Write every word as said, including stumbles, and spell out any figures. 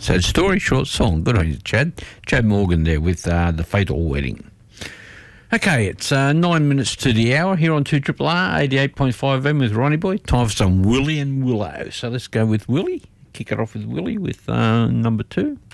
Sad story, short song. Good on you, Chad. Chad Morgan there with uh, The Fatal Wedding. Okay, it's uh, nine minutes to the hour here on two R R R, eighty-eight point five F M with Ronnie Boy. Time for some Willie and Willow. So let's go with Willie. Kick it off with Willie with uh, number two.